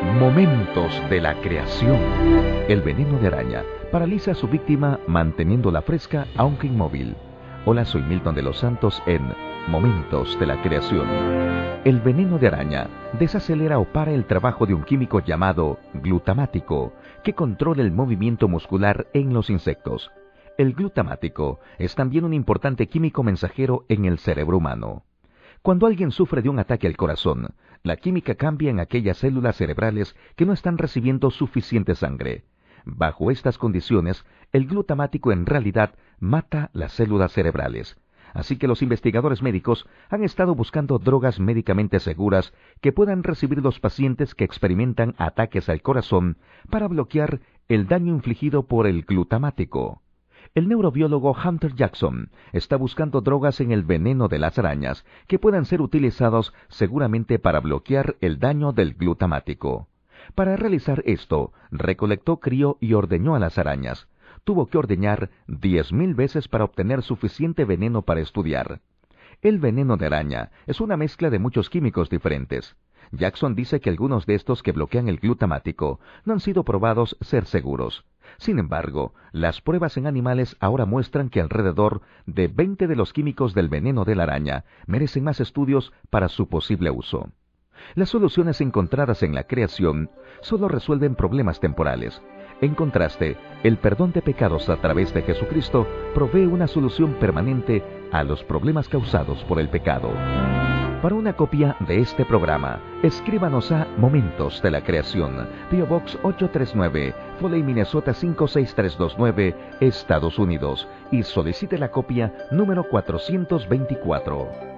Momentos de la creación. El veneno de araña paraliza a su víctima manteniéndola fresca aunque inmóvil. Hola, soy Milton de los Santos en Momentos de la creación. El veneno de araña desacelera o para el trabajo de un químico llamado glutamático, que controla el movimiento muscular en los insectos. El glutamático es también un importante químico mensajero en el cerebro humano. Cuando alguien sufre de un ataque al corazón, la química cambia en aquellas células cerebrales que no están recibiendo suficiente sangre. Bajo estas condiciones, el glutamático en realidad mata las células cerebrales. Así que los investigadores médicos han estado buscando drogas médicamente seguras que puedan recibir los pacientes que experimentan ataques al corazón para bloquear el daño infligido por el glutamático. El neurobiólogo Hunter Jackson está buscando drogas en el veneno de las arañas que puedan ser utilizados seguramente para bloquear el daño del glutamático. Para realizar esto, recolectó, crió y ordeñó a las arañas. Tuvo que ordeñar 10.000 veces para obtener suficiente veneno para estudiar. El veneno de araña es una mezcla de muchos químicos diferentes. Jackson dice que algunos de estos que bloquean el glutamático no han sido probados ser seguros. Sin embargo, las pruebas en animales ahora muestran que alrededor de 20 de los químicos del veneno de la araña merecen más estudios para su posible uso. Las soluciones encontradas en la creación solo resuelven problemas temporales. En contraste, el perdón de pecados a través de Jesucristo provee una solución permanente a los problemas causados por el pecado. Para una copia de este programa, escríbanos a Momentos de la Creación, P.O. Box 839, Foley, Minnesota 56329, Estados Unidos, y solicite la copia número 424.